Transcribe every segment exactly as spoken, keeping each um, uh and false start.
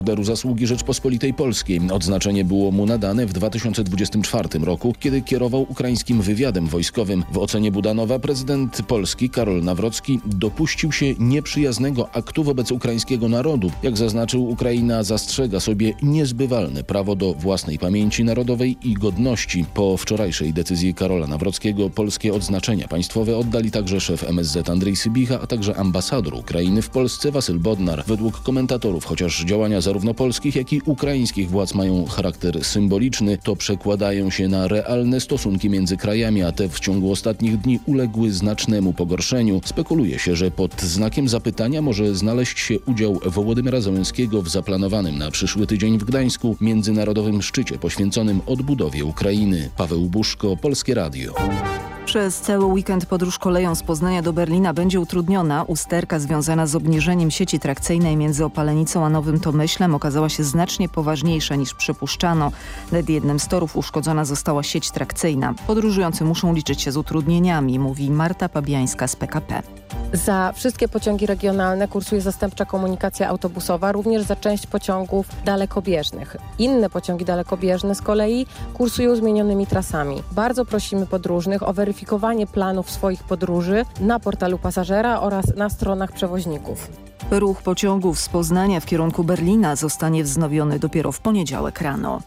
Orderu Zasługi Rzeczpospolitej Polskiej. Odznaczenie było mu nadane w dwa tysiące dwudziestym czwartym roku, kiedy kierował ukraińskim wywiadem wojskowym. W ocenie Budanowa prezydent Polski Karol Nawrocki dopuścił się nieprzyjaznego aktu wobec ukraińskiego narodu. Jak zaznaczył, Ukraina zastrzega sobie niezbywalne prawo do własnej pamięci narodowej i godności. Po wczorajszej decyzji Karola Nawrockiego polskie odznaczenia państwowe oddali także szef M S Z Andrzej Sybicha, a także ambasador Ukrainy w Polsce Wasyl Bodnar. Według komentatorów, chociaż działania zarówno polskich, jak i ukraińskich władz mają charakter symboliczny, to przekładają się na realne stosunki między krajami, a te w ciągu ostatnich dni uległy znacznemu pogorszeniu. Spekuluje się, że pod znakiem zapytania może znaleźć się udział Wołodymyra Zełenskiego w zaplanowanym na przyszły tydzień w Gdańsku międzynarodowym szczycie poświęconym odbudowie Ukrainy. Paweł Buszko, Polskie Radio. Przez cały weekend podróż koleją z Poznania do Berlina będzie utrudniona. Usterka związana z obniżeniem sieci trakcyjnej między Opalenicą a Nowym Tomyślem okazała się znacznie poważniejsza niż przypuszczano. Nad jednym z torów uszkodzona została sieć trakcyjna. Podróżujący muszą liczyć się z utrudnieniami, mówi Marta Pabiańska z P K P. Za wszystkie pociągi regionalne kursuje zastępcza komunikacja autobusowa, również za część pociągów dalekobieżnych. Inne pociągi dalekobieżne z kolei kursują zmienionymi trasami. Bardzo prosimy podróżnych o weryfikowanie planów swoich podróży na portalu pasażera oraz na stronach przewoźników. Ruch pociągów z Poznania w kierunku Berlina zostanie wznowiony dopiero w poniedziałek rano.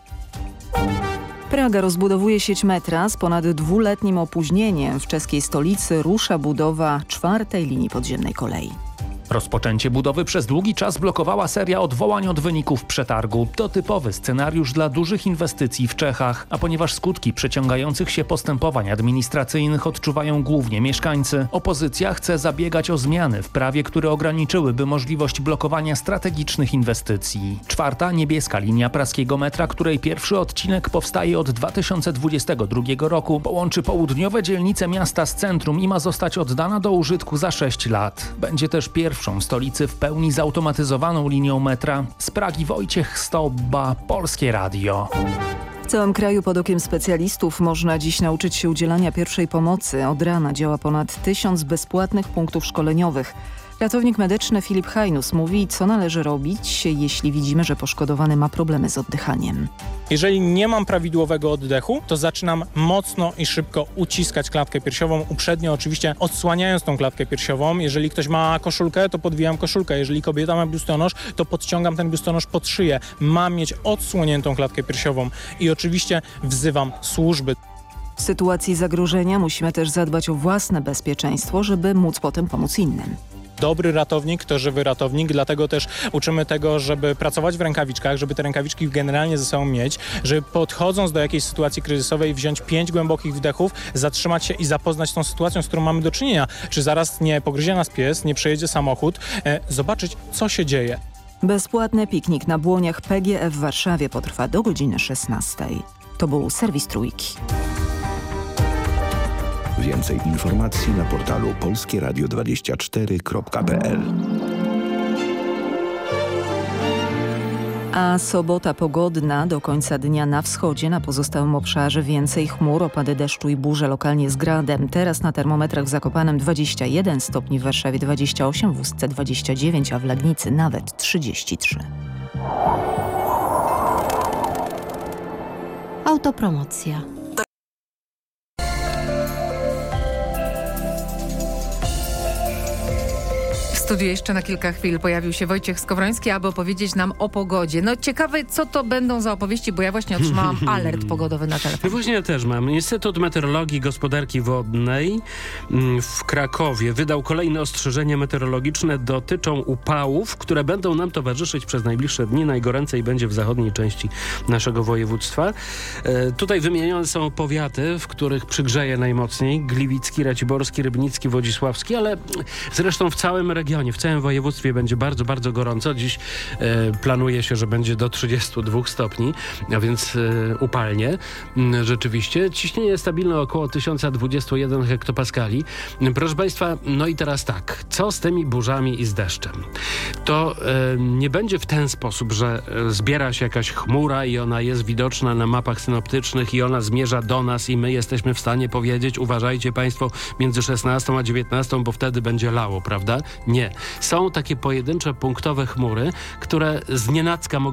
Praga rozbudowuje sieć metra. Z ponad dwuletnim opóźnieniem w czeskiej stolicy rusza budowa czwartej linii podziemnej kolei. Rozpoczęcie budowy przez długi czas blokowała seria odwołań od wyników przetargu. To typowy scenariusz dla dużych inwestycji w Czechach, a ponieważ skutki przeciągających się postępowań administracyjnych odczuwają głównie mieszkańcy, opozycja chce zabiegać o zmiany w prawie, które ograniczyłyby możliwość blokowania strategicznych inwestycji. Czwarta niebieska linia praskiego metra, której pierwszy odcinek powstaje od dwa tysiące dwudziestego drugiego roku, połączy południowe dzielnice miasta z centrum i ma zostać oddana do użytku za sześć lat. Będzie też pierwszy w stolicy w pełni zautomatyzowaną linią metra. Z Pragi Wojciech Stoba, Polskie Radio. W całym kraju pod okiem specjalistów można dziś nauczyć się udzielania pierwszej pomocy. Od rana działa ponad tysiąc bezpłatnych punktów szkoleniowych. Ratownik medyczny Filip Hajnus mówi, co należy robić, jeśli widzimy, że poszkodowany ma problemy z oddychaniem. Jeżeli nie mam prawidłowego oddechu, to zaczynam mocno i szybko uciskać klatkę piersiową, uprzednio oczywiście odsłaniając tą klatkę piersiową. Jeżeli ktoś ma koszulkę, to podwijam koszulkę. Jeżeli kobieta ma biustonosz, to podciągam ten biustonosz pod szyję. Mam mieć odsłoniętą klatkę piersiową i oczywiście wzywam służby. W sytuacji zagrożenia musimy też zadbać o własne bezpieczeństwo, żeby móc potem pomóc innym. Dobry ratownik to żywy ratownik, dlatego też uczymy tego, żeby pracować w rękawiczkach, żeby te rękawiczki generalnie ze sobą mieć, żeby podchodząc do jakiejś sytuacji kryzysowej wziąć pięć głębokich wdechów, zatrzymać się i zapoznać tą sytuacją, z którą mamy do czynienia. Czy zaraz nie pogryzie nas pies, nie przejedzie samochód, e, zobaczyć, co się dzieje. Bezpłatny piknik na błoniach P G F w Warszawie potrwa do godziny szesnastej. To był serwis Trójki. Więcej informacji na portalu polskie radio dwadzieścia cztery kropka p l. A sobota pogodna do końca dnia na wschodzie, na pozostałym obszarze więcej chmur, opady deszczu i burze lokalnie z gradem. Teraz na termometrach w Zakopanem dwadzieścia jeden stopni, w Warszawie dwadzieścia osiem, w Ustce dwadzieścia dziewięć, a w Legnicy nawet trzydzieści trzy. Autopromocja. W studiu jeszcze na kilka chwil pojawił się Wojciech Skowroński, aby opowiedzieć nam o pogodzie. No ciekawe, co to będą za opowieści, bo ja właśnie otrzymałam alert pogodowy na telefon. No właśnie ja też mam. Instytut Meteorologii i Gospodarki Wodnej w Krakowie wydał kolejne ostrzeżenia meteorologiczne. Dotyczą upałów, które będą nam towarzyszyć przez najbliższe dni. Najgoręcej będzie w zachodniej części naszego województwa. E, tutaj wymienione są powiaty, w których przygrzeje najmocniej. Gliwicki, Raciborski, Rybnicki, Wodzisławski, ale zresztą w całym regionie, w całym województwie będzie bardzo, bardzo gorąco. Dziś e, planuje się, że będzie do trzydziestu dwóch stopni, a więc e, upalnie. E, rzeczywiście. Ciśnienie stabilne około tysiąc dwadzieścia jeden hektopaskali. Proszę Państwa, no i teraz tak. Co z tymi burzami i z deszczem? To e, nie będzie w ten sposób, że e, zbiera się jakaś chmura i ona jest widoczna na mapach synoptycznych i ona zmierza do nas i my jesteśmy w stanie powiedzieć, uważajcie Państwo, między szesnastą a dziewiętnastą, bo wtedy będzie lało, prawda? Nie. Są takie pojedyncze punktowe chmury, które znienacka mogą